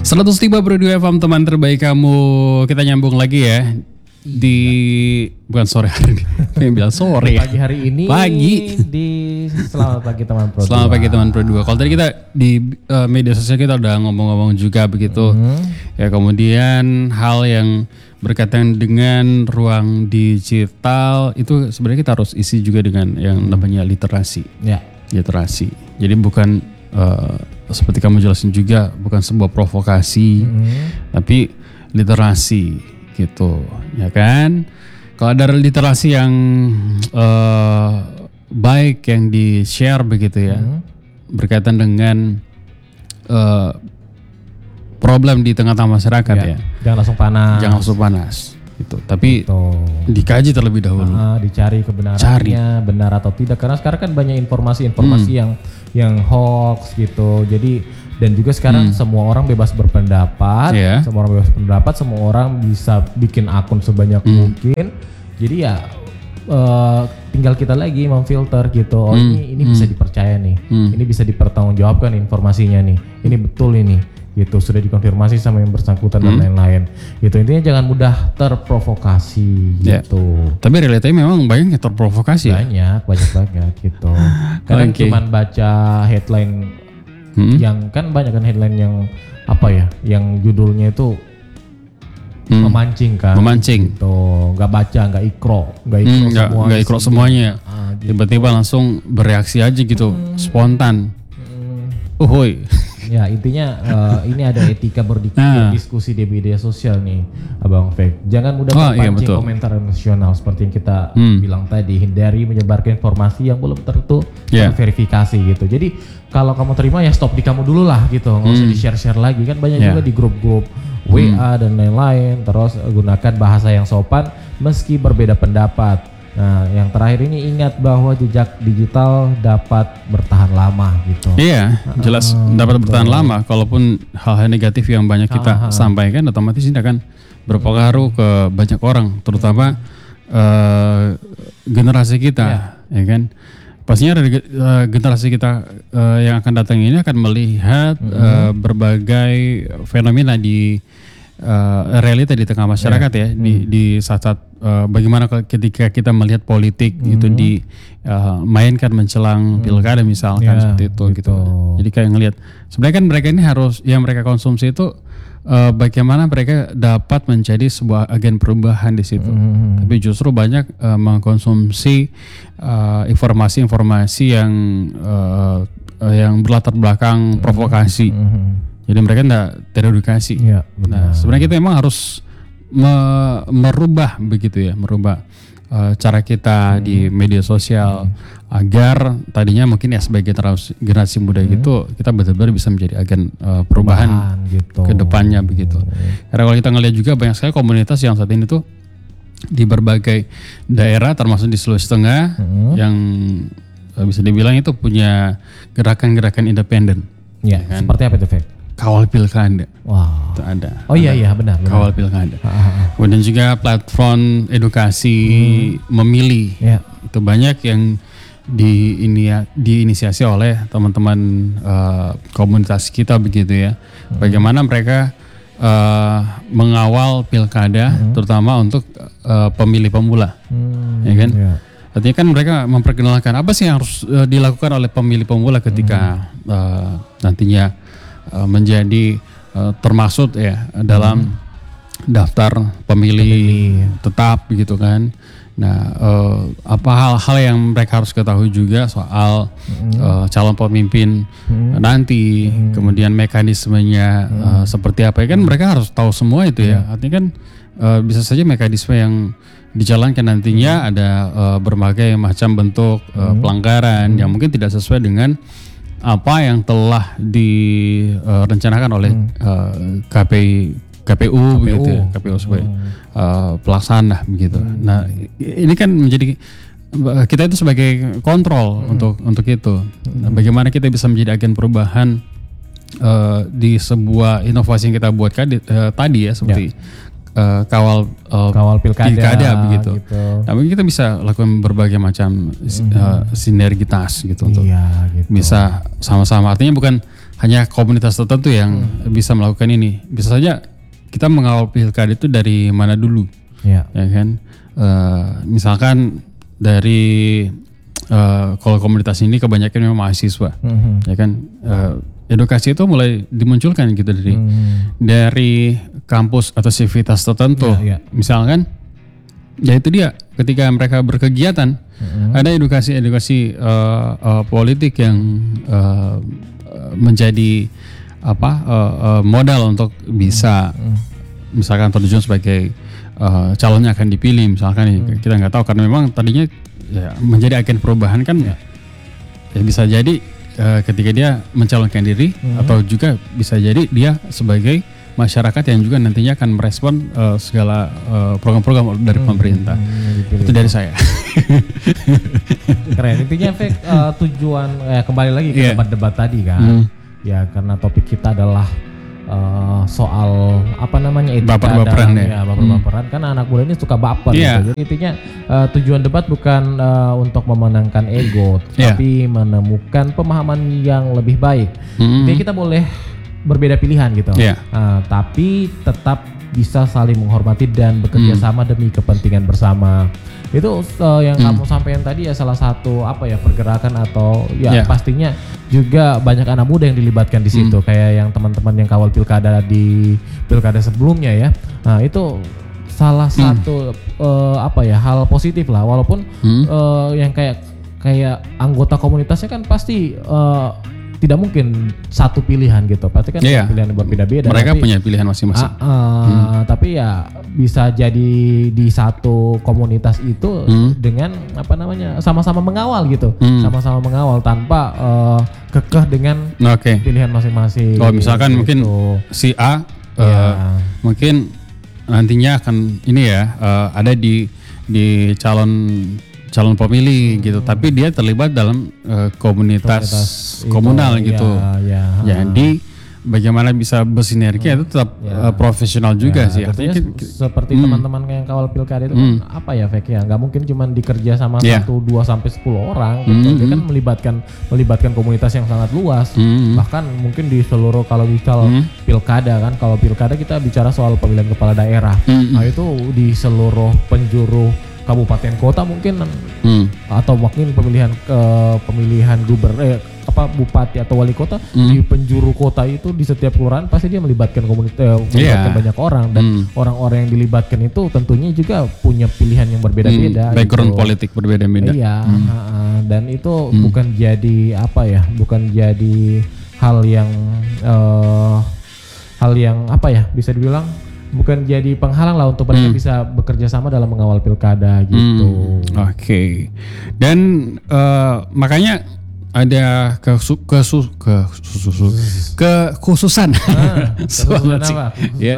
103.2 FM teman terbaik kamu. Kita nyambung lagi ya di bukan sore hari ini. Yang bilang sore. Pagi hari ini. Pagi. Di Selamat Pagi Teman Pro 2. Selamat pagi teman Pro 2. Kalau tadi kita di media sosial kita udah ngomong-ngomong juga begitu. Ya kemudian hal yang berkaitan dengan ruang digital itu sebenarnya kita harus isi juga dengan yang namanya literasi. Ya. Literasi. Jadi bukan seperti kamu jelasin juga bukan sebuah provokasi, tapi literasi gitu, ya kan? Kalau ada literasi yang baik yang di share begitu ya, berkaitan dengan problem di tengah-tengah masyarakat ya. Jangan langsung panas. Jangan langsung panas. Gitu. Tapi dikaji terlebih dahulu. Dicari kebenarannya, benar atau tidak. Karena sekarang kan banyak informasi-informasi yang hoax gitu. Jadi dan juga sekarang semua orang bebas berpendapat. Semua orang bebas berpendapat. Semua orang bisa bikin akun sebanyak mungkin. Jadi ya tinggal kita lagi memfilter gitu. Oh ini bisa dipercaya nih. Ini bisa dipertanggungjawabkan informasinya nih. Ini betul ini. Gitu sudah dikonfirmasi sama yang bersangkutan dan lain-lain. Gitu intinya jangan mudah terprovokasi gitu. Tapi realitanya memang banyak yang terprovokasi. Banyak banget gitu. Kadang cuman baca headline yang kan banyak kan headline yang apa ya, yang judulnya itu memancing kan. Memancing. Gitu. Nggak baca, nggak ikro semuanya. Gitu. Tiba-tiba langsung bereaksi aja gitu, spontan. Uhuy. Ya intinya ini ada etika berdiskusi di media sosial nih Abang Fek. Jangan mudah terpancing komentar emosional seperti yang kita bilang tadi. Hindari menyebarkan informasi yang belum tentu terverifikasi gitu. Jadi kalau kamu terima ya stop di kamu dulu lah gitu. Nggak usah di-share lagi kan banyak juga di grup-grup WA dan lain-lain. Terus gunakan bahasa yang sopan meski berbeda pendapat. Nah, yang terakhir ini ingat bahwa jejak digital dapat bertahan lama gitu. Iya, jelas dapat bertahan lama. Kalaupun hal-hal negatif yang banyak kita sampaikan, otomatis ini akan berpengaruh ke banyak orang, terutama generasi kita, ya kan? Pastinya generasi kita yang akan datang ini akan melihat berbagai fenomena di realita di tengah masyarakat ya, di saat-saat bagaimana ketika kita melihat politik itu dimainkan menjelang pilkada misalkan seperti itu gitu. Jadi kayak ngelihat sebenarnya kan mereka ini harus yang mereka konsumsi itu bagaimana mereka dapat menjadi sebuah agen perubahan di situ. Tapi justru banyak mengkonsumsi informasi-informasi yang berlatar belakang provokasi. Jadi mereka tidak teredukasi. Nah, sebenarnya kita memang harus merubah begitu ya, merubah cara kita di media sosial agar tadinya mungkin ya sebagai generasi muda gitu kita betul-betul bisa menjadi agen perubahan gitu ke depannya begitu. Karena kalau kita ngelihat juga banyak sekali komunitas yang saat ini tuh di berbagai daerah termasuk di Sulawesi Tengah yang bisa dibilang itu punya gerakan-gerakan independen. Ya, kan? Seperti apa itu, Fek? Kawal pilkada. Wow. Itu ada. Oh iya benar. Kawal pilkada. Kemudian juga platform edukasi memilih. Itu banyak yang diinisiasi oleh teman-teman komunitas kita begitu ya. Bagaimana mereka mengawal pilkada terutama untuk pemilih pemula. Ya kan? Artinya kan mereka memperkenalkan apa sih yang harus dilakukan oleh pemilih pemula ketika nantinya menjadi termasuk ya dalam daftar pemilih tetap gitu kan. Nah, apa hal-hal yang mereka harus ketahui juga soal calon pemimpin nanti, kemudian mekanismenya seperti apa ya kan mereka harus tahu semua itu ya. Artinya kan bisa saja mekanisme yang dijalankan nantinya ada berbagai macam bentuk pelanggaran yang mungkin tidak sesuai dengan apa yang telah direncanakan oleh KPU begitu ya, KPU sebagai pelaksana begitu. Nah, ini kan menjadi kita itu sebagai kontrol untuk itu. Nah, bagaimana kita bisa menjadi agen perubahan di sebuah inovasi yang kita buat tadi ya seperti kawal pilkada begitu. Tapi kita bisa lakukan berbagai macam sinergitas gitu untuk gitu. bisa sama-sama. Artinya bukan hanya komunitas tertentu yang bisa melakukan ini. Bisa saja kita mengawal pilkada itu dari mana dulu, ya kan? Misalkan dari kalau komunitas ini kebanyakan memang mahasiswa, ya kan? Edukasi itu mulai dimunculkan gitu dari kampus atau sivitas tertentu. Misalkan, ya itu dia ketika mereka berkegiatan ada edukasi politik yang menjadi modal untuk bisa misalkan terjun sebagai calonnya akan dipilih misalkan kita nggak tahu karena memang tadinya ya, menjadi agen perubahan kan ya bisa jadi ketika dia mencalonkan diri atau juga bisa jadi dia sebagai masyarakat yang juga nantinya akan merespon segala program-program dari pemerintah. Itu dari saya. Keren. Intinya tujuan kembali lagi ke debat tadi kan. Ya karena topik kita adalah soal baper-baperan baper-baperan kan anak muda ini suka baper gitu. Jadi intinya tujuan debat bukan untuk memenangkan ego tapi menemukan pemahaman yang lebih baik. Jadi kita boleh berbeda pilihan gitu. Tapi tetap bisa saling menghormati dan bekerja sama demi kepentingan bersama. Itu yang kamu sampaikan tadi ya salah satu pergerakan atau pastinya juga banyak anak muda yang dilibatkan di situ kayak yang teman-teman yang kawal pilkada di pilkada sebelumnya ya. Nah, itu salah satu hal positif lah walaupun yang kayak anggota komunitasnya kan pasti tidak mungkin satu pilihan gitu, pasti kan pilihan yang berbeda-beda. Mereka punya pilihan masing-masing. Tapi ya bisa jadi di satu komunitas itu dengan sama-sama mengawal gitu, sama-sama mengawal tanpa kekeh dengan pilihan masing-masing. Kalau misalkan gitu. Mungkin si A mungkin nantinya akan ini ada di calon pemilih gitu, tapi dia terlibat dalam komunitas komunal gitu. Jadi bagaimana bisa bersinergi itu tetap profesional juga sih. Artinya seperti teman-teman yang kawal pilkada itu kan nggak mungkin cuma dikerja sama 1, 2 sampai 10 orang gitu. Dia kan melibatkan komunitas yang sangat luas. Bahkan mungkin di seluruh kalau pilkada kan, kalau pilkada kita bicara soal pemilihan kepala daerah. Nah itu di seluruh penjuru kabupaten kota mungkin atau mungkin pemilihan bupati atau wali kota di penjuru kota itu di setiap kelurahan pasti dia melibatkan melibatkan banyak orang dan orang-orang yang dilibatkan itu tentunya juga punya pilihan yang berbeda-beda background politik berbeda-beda. Dan itu bukan jadi hal yang bisa dibilang bukan jadi penghalang lah untuk mereka bisa bekerja sama dalam mengawal pilkada gitu. Oke. Dan makanya ada kekhususan. Kekhususan apa?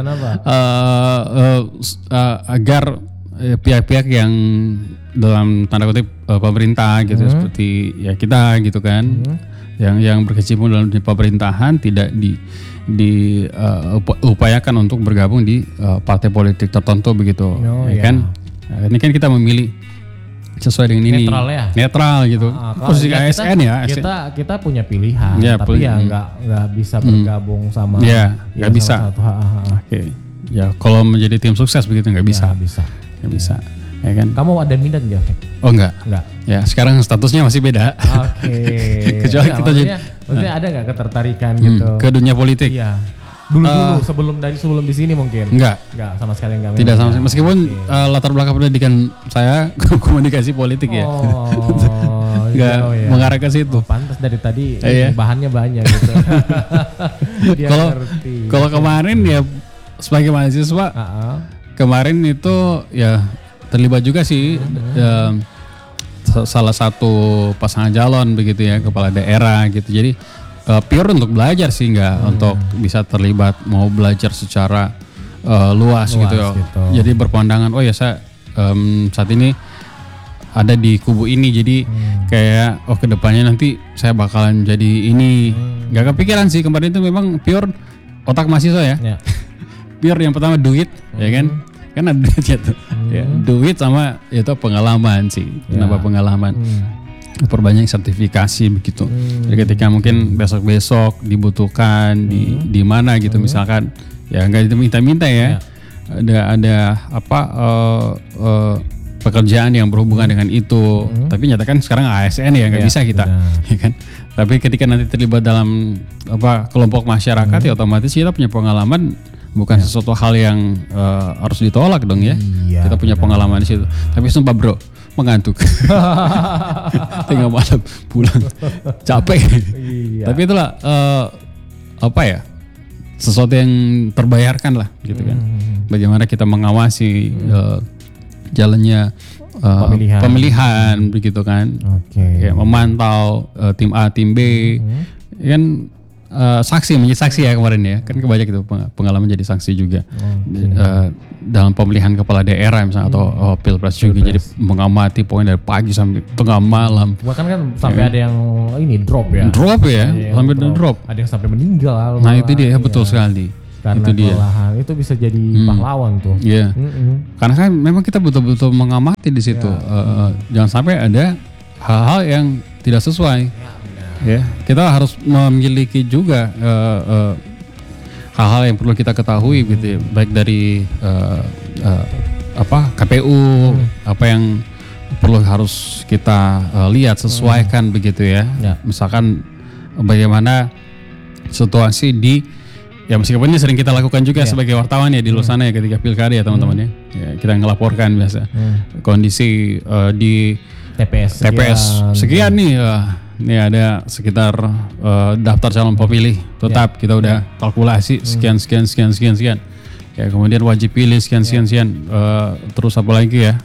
Agar pihak-pihak yang dalam tanda kutip pemerintah gitu seperti ya kita gitu kan, yang berkecimpung dalam pemerintahan tidak diupayakan untuk bergabung di partai politik tertentu begitu, kan? Nah, ini kan kita memilih sesuai dengan ini netral gitu. Posisi ASN kita punya pilihan, tapi nggak bisa bergabung sama. Nggak bisa. Oke. Ya kalau menjadi tim sukses begitu nggak bisa. Nggak bisa. Ya kan? Kamu ada minat nggak? Oh enggak. Ya sekarang statusnya masih beda. Kecuali kita maksudnya ada nggak ketertarikan gitu ke dunia politik? Iya. Dulu sebelum di sini mungkin. Enggak sama sekali enggak. Tidak sama sekali. Meskipun latar belakang pendidikan saya komunikasi politik enggak mengarah ke situ. Pantas dari tadi bahannya banyak gitu. Kalau kemarin ya sebagai mahasiswa kemarin itu ya terlibat juga sih salah satu pasangan calon begitu ya, kepala daerah gitu. Jadi pure untuk belajar sih, nggak untuk bisa terlibat mau belajar secara luas gitu. Jadi berpandangan oh ya saya saat ini ada di kubu ini, jadi kayak kedepannya nanti saya bakalan jadi ini. Nggak kepikiran sih kemarin itu, memang pure otak mahasiswa ya. Pure yang pertama duit, ya kan ada duitnya tuh. Ya, duit sama itu pengalaman sih. Kenapa pengalaman? perbanyak sertifikasi begitu. Jadi ketika mungkin besok-besok dibutuhkan di mana gitu misalkan, ya nggak diminta-minta ya. Ada apa pekerjaan yang berhubungan dengan itu, tapi nyatakan sekarang ASN ya nggak bisa kita, ya kan. Tapi ketika nanti terlibat dalam kelompok masyarakat ya otomatis kita punya pengalaman, bukan sesuatu hal yang harus ditolak dong ya. Kita punya pengalaman di situ. Tapi sumpah bro, mengantuk. Tengah malam pulang capek. Tapi itulah sesuatu yang terbayarkan lah gitu kan. Bagaimana kita mengawasi jalannya pemilihan begitu kan. Ya, memantau tim A, tim B. Kan menjadi saksi ya kemarin ya. Kan kebanyak itu pengalaman jadi saksi juga. Dalam pemilihan kepala daerah misalnya atau pilpres juga, jadi mengamati pokoknya dari pagi sampai tengah malam. Bahkan kan sampai ada yang drop ya. Sampai drop. Ada yang sampai meninggal. Nah itu dia betul sekali. Karena itu kelelahan itu bisa jadi pahlawan tuh. Iya. Karena kan memang kita betul-betul mengamati di situ. Jangan sampai ada hal-hal yang tidak sesuai. Ya, kita harus memiliki juga hal-hal yang perlu kita ketahui gitu ya. Baik dari KPU, apa yang perlu harus kita lihat, sesuaikan begitu ya. Misalkan bagaimana situasi ya meskipun ini sering kita lakukan juga sebagai wartawan ya di luar sana ya, ketika pilkada ya teman-teman ya, kita ngelaporkan biasa kondisi di TPS sekian nih. Ini ada sekitar daftar calon pemilih tetap kita udah kalkulasi sekian. Ya, kemudian wajib pilih sekian. Terus apa lagi ya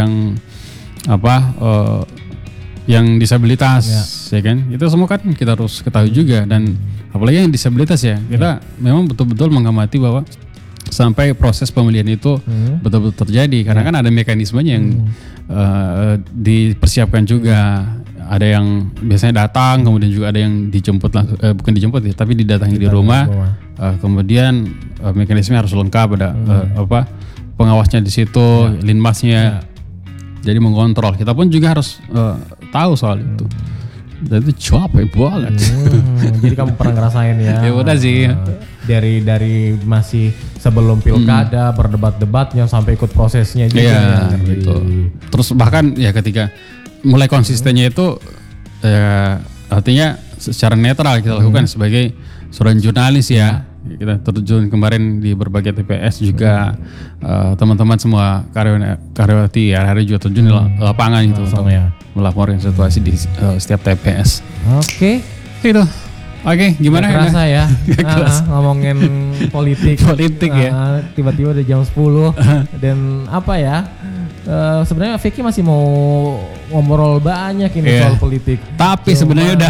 yang disabilitas ya kan. Itu semua kan kita harus ketahui juga, dan apalagi yang disabilitas ya. Kita memang betul-betul mengamati bahwa sampai proses pemilihan itu betul-betul terjadi, karena kan ada mekanismenya yang dipersiapkan juga. Ada yang biasanya datang, kemudian juga ada yang dijemput bukan dijemput ya, tapi didatangi di rumah. Kemudian mekanisme harus lengkap, ada pengawasnya di situ, linmasnya. Jadi mengontrol. Kita pun juga harus tahu soal itu. Dan itu capek banget. Jadi kamu pernah ngerasain ya? Ya udah sih. Dari masih sebelum pilkada, berdebat-debatnya sampai ikut prosesnya juga. Iya, gitu. Terus bahkan ya ketika mulai konsistennya itu artinya secara netral kita lakukan sebagai seorang jurnalis ya. Kita terjun kemarin di berbagai TPS juga, teman-teman semua karyawati hari juga terjun di lapangan gitu untuk melaporkan situasi di setiap TPS. Itu. Oke, gimana kerasa ya? Ngomongin politik ya. Tiba-tiba udah jam 10 dan sebenarnya Vicky masih mau ngobrol banyak ini soal politik. Tapi sebenarnya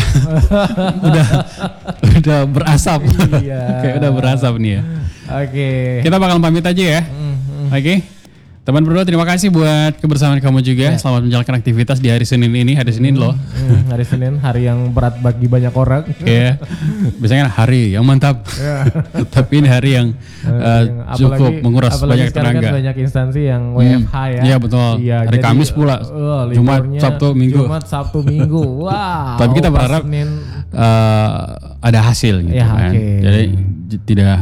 udah berasap. Kayak udah berasap nih ya. Oke. Kita bakal pamit aja ya. Oke. Teman berdua, terima kasih buat kebersamaan kamu juga. Selamat menjalankan aktivitas di hari Senin ini. Hari Senin loh. Hari Senin, hari yang berat bagi banyak orang. Iya. Biasanya hari yang mantap. Tapi ini hari yang cukup menguras banyak tenaga. Kan banyak instansi yang WFH ya. Iya betul. Hari Kamis pula. Jumat, Sabtu, Minggu. Wah. Tapi kita berharap ada hasil gitu kan. Jadi tidak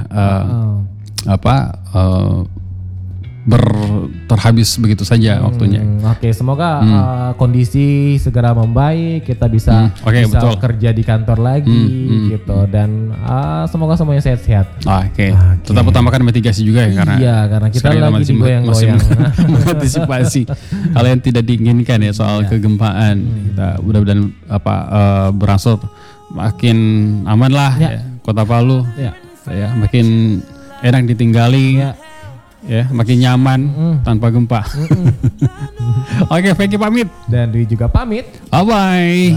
terhabis begitu saja waktunya. Semoga kondisi segera membaik, kita bisa kerja di kantor lagi gitu, dan semoga semuanya sehat-sehat. Tetap utamakan mitigasi juga ya, karena kita lagi digoyang-goyang mengantisipasi hal yang tidak diinginkan ya soal kegempaan. Kita mudah-mudahan berangsur makin aman lah ya, Kota Palu ya, makin enak ditinggali. Ya, makin nyaman tanpa gempa. Oke, Vicky pamit. Dan Dwi juga pamit. Bye-bye.